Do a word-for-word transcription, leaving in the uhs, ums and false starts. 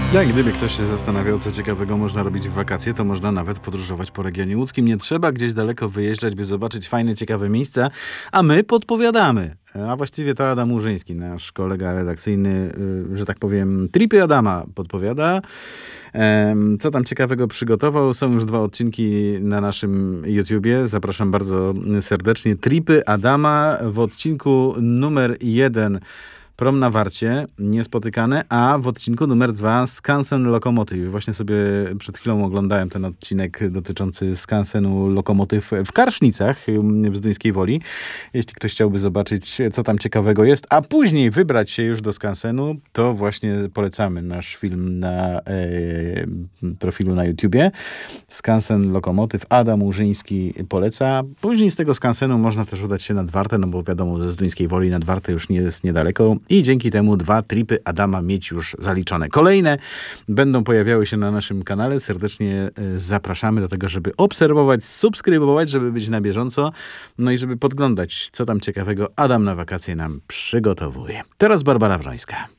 Jak gdyby ktoś się zastanawiał, co ciekawego można robić w wakacje, to można nawet podróżować po regionie łódzkim. Nie trzeba gdzieś daleko wyjeżdżać, by zobaczyć fajne, ciekawe miejsca, a my podpowiadamy. A właściwie to Adam Murzyński, nasz kolega redakcyjny, że tak powiem, Tripy Adama podpowiada. Co tam ciekawego przygotował? Są już dwa odcinki na naszym YouTubie. Zapraszam bardzo serdecznie. Tripy Adama w odcinku numer jeden. Prom na Warcie, niespotykane, a w odcinku numer dwa Skansen Lokomotyw. Właśnie sobie przed chwilą oglądałem ten odcinek dotyczący Skansenu Lokomotyw w Karsznicach w Zduńskiej Woli. Jeśli ktoś chciałby zobaczyć, co tam ciekawego jest, a później wybrać się już do Skansenu, to właśnie polecamy nasz film na e, profilu na YouTubie. Skansen Lokomotyw, Adam Murzyński poleca. Później z tego Skansenu można też udać się nad Wartę, no bo wiadomo, ze Zduńskiej Woli nad Wartę już nie jest niedaleko. I dzięki temu dwa tripy Adama mieć już zaliczone. Kolejne będą pojawiały się na naszym kanale. Serdecznie zapraszamy do tego, żeby obserwować, subskrybować, żeby być na bieżąco, no i żeby podglądać, co tam ciekawego Adam na wakacje nam przygotowuje. Teraz Barbara Wrońska.